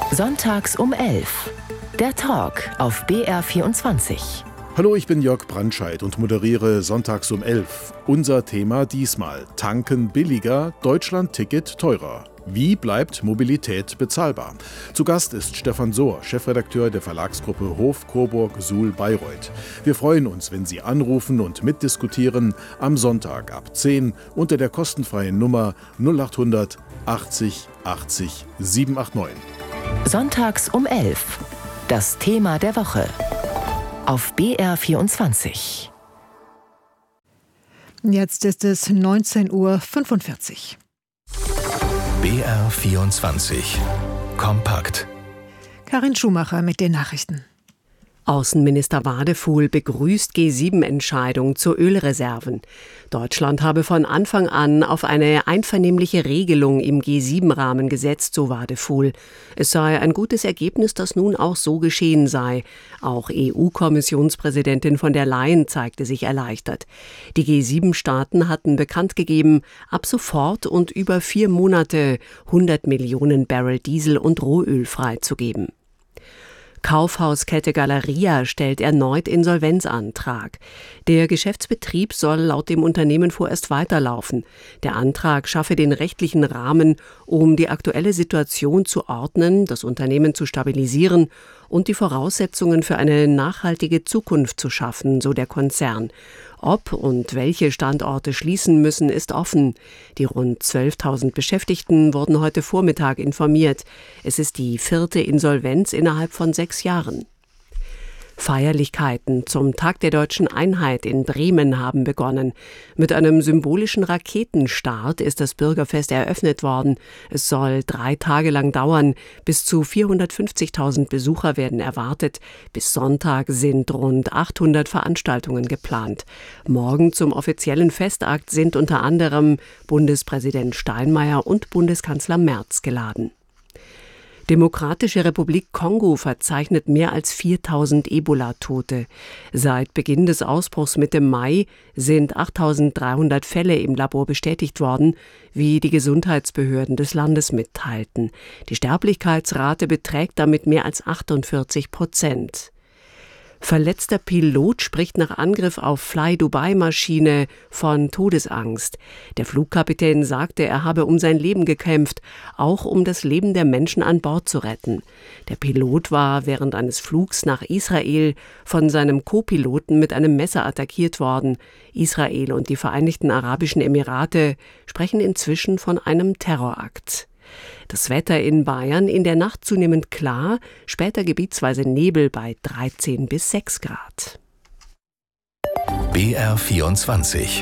Sonntags um 11. Der Talk auf BR24. Hallo, ich bin Jörg Brandscheid und moderiere Sonntags um 11. Unser Thema diesmal: Tanken billiger, Deutschland-Ticket teurer. Wie bleibt Mobilität bezahlbar? Zu Gast ist Stefan Sohr, Chefredakteur der Verlagsgruppe Hof Coburg Suhl Bayreuth. Wir freuen uns, wenn Sie anrufen und mitdiskutieren am Sonntag ab 10 unter der kostenfreien Nummer 0800 80 80 789. Sonntags um 11. Das Thema der Woche. Auf BR24. Jetzt ist es 19:45 Uhr. BR24 Kompakt. Karin Schumacher mit den Nachrichten. Außenminister Wadefuhl begrüßt G7-Entscheidung zu Ölreserven. Deutschland habe von Anfang an auf eine einvernehmliche Regelung im G7-Rahmen gesetzt, so Wadefuhl. Es sei ein gutes Ergebnis, dass nun auch so geschehen sei. Auch EU-Kommissionspräsidentin von der Leyen zeigte sich erleichtert. Die G7-Staaten hatten bekannt gegeben, ab sofort und über 4 Monate 100 Millionen Barrel Diesel und Rohöl freizugeben. Kaufhauskette Galeria stellt erneut Insolvenzantrag. Der Geschäftsbetrieb soll laut dem Unternehmen vorerst weiterlaufen. Der Antrag schaffe den rechtlichen Rahmen, um die aktuelle Situation zu ordnen, das Unternehmen zu stabilisieren und die Voraussetzungen für eine nachhaltige Zukunft zu schaffen, so der Konzern. Ob und welche Standorte schließen müssen, ist offen. Die rund 12.000 Beschäftigten wurden heute Vormittag informiert. Es ist die 4. Insolvenz innerhalb von 6 Jahren. Feierlichkeiten zum Tag der Deutschen Einheit in Bremen haben begonnen. Mit einem symbolischen Raketenstart ist das Bürgerfest eröffnet worden. Es soll 3 Tage lang dauern. Bis zu 450.000 Besucher werden erwartet. Bis Sonntag sind rund 800 Veranstaltungen geplant. Morgen zum offiziellen Festakt sind unter anderem Bundespräsident Steinmeier und Bundeskanzler Merz geladen. Demokratische Republik Kongo verzeichnet mehr als 4.000 Ebola-Tote. Seit Beginn des Ausbruchs Mitte Mai sind 8.300 Fälle im Labor bestätigt worden, wie die Gesundheitsbehörden des Landes mitteilten. Die Sterblichkeitsrate beträgt damit mehr als 48%. Verletzter Pilot spricht nach Angriff auf Fly-Dubai-Maschine von Todesangst. Der Flugkapitän sagte, er habe um sein Leben gekämpft, auch um das Leben der Menschen an Bord zu retten. Der Pilot war während eines Flugs nach Israel von seinem Co-Piloten mit einem Messer attackiert worden. Israel und die Vereinigten Arabischen Emirate sprechen inzwischen von einem Terrorakt. Das Wetter in Bayern in der Nacht zunehmend klar, später gebietsweise Nebel bei 13 bis 6 Grad. BR24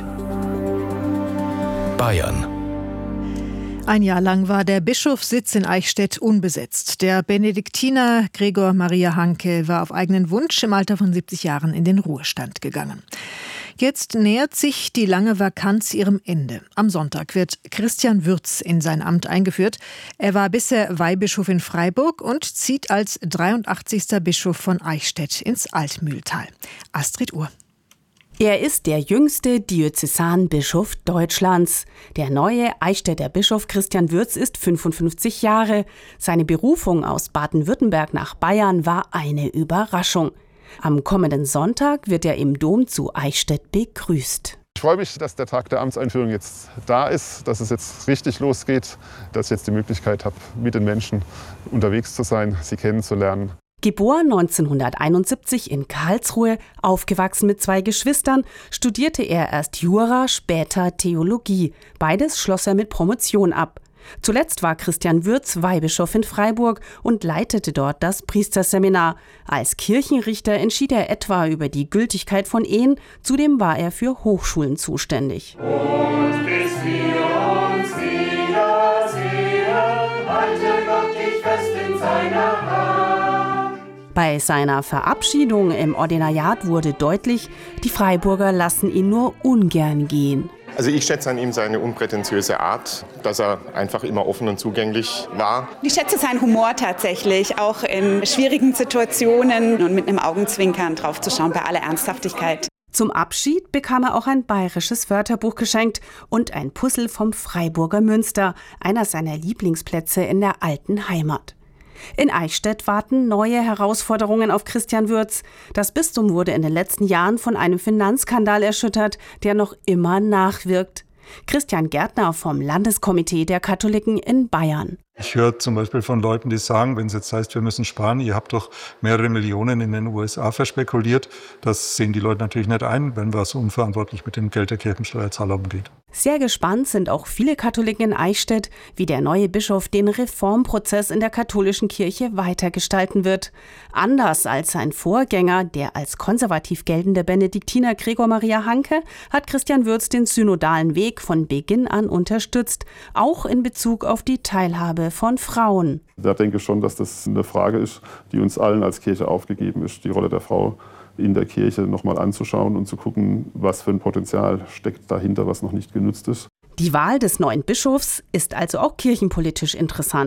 Bayern. Ein Jahr lang war der Bischofssitz in Eichstätt unbesetzt. Der Benediktiner Gregor Maria Hanke war auf eigenen Wunsch im Alter von 70 Jahren in den Ruhestand gegangen. Jetzt nähert sich die lange Vakanz ihrem Ende. Am Sonntag wird Christian Würz in sein Amt eingeführt. Er war bisher Weihbischof in Freiburg und zieht als 83. Bischof von Eichstätt ins Altmühltal. Astrid Uhr. Er ist der jüngste Diözesanbischof Deutschlands. Der neue Eichstätter Bischof Christian Würz ist 55 Jahre. Seine Berufung aus Baden-Württemberg nach Bayern war eine Überraschung. Am kommenden Sonntag wird er im Dom zu Eichstätt begrüßt. Ich freue mich, dass der Tag der Amtseinführung jetzt da ist, dass es jetzt richtig losgeht, dass ich jetzt die Möglichkeit habe, mit den Menschen unterwegs zu sein, sie kennenzulernen. Geboren 1971 in Karlsruhe, aufgewachsen mit 2 Geschwistern, studierte er erst Jura, später Theologie. Beides schloss er mit Promotion ab. Zuletzt war Christian Würz Weihbischof in Freiburg und leitete dort das Priesterseminar. Als Kirchenrichter entschied er etwa über die Gültigkeit von Ehen, zudem war er für Hochschulen zuständig. Und bis wir uns wiedersehen, halte Gott dich fest in seiner Hand. Bei seiner Verabschiedung im Ordinariat wurde deutlich, die Freiburger lassen ihn nur ungern gehen. Also ich schätze an ihm seine unprätentiöse Art, dass er einfach immer offen und zugänglich war. Ich schätze seinen Humor tatsächlich, auch in schwierigen Situationen und mit einem Augenzwinkern drauf zu schauen, bei aller Ernsthaftigkeit. Zum Abschied bekam er auch ein bayerisches Wörterbuch geschenkt und ein Puzzle vom Freiburger Münster, einer seiner Lieblingsplätze in der alten Heimat. In Eichstätt warten neue Herausforderungen auf Christian Würz. Das Bistum wurde in den letzten Jahren von einem Finanzskandal erschüttert, der noch immer nachwirkt. Christian Gärtner vom Landeskomitee der Katholiken in Bayern. Ich höre zum Beispiel von Leuten, die sagen, wenn es jetzt heißt, wir müssen sparen, ihr habt doch mehrere Millionen in den USA verspekuliert. Das sehen die Leute natürlich nicht ein, wenn wir so unverantwortlich mit dem Geld der Kirchensteuerzahler umgehen. Sehr gespannt sind auch viele Katholiken in Eichstätt, wie der neue Bischof den Reformprozess in der katholischen Kirche weitergestalten wird. Anders als sein Vorgänger, der als konservativ geltende Benediktiner Gregor Maria Hanke, hat Christian Würz den synodalen Weg von Beginn an unterstützt, auch in Bezug auf die Teilhabe von Frauen. Da denke ich schon, dass das eine Frage ist, die uns allen als Kirche aufgegeben ist, die Rolle der Frau in der Kirche nochmal anzuschauen und zu gucken, was für ein Potenzial steckt dahinter, was noch nicht genutzt ist. Die Wahl des neuen Bischofs ist also auch kirchenpolitisch interessant.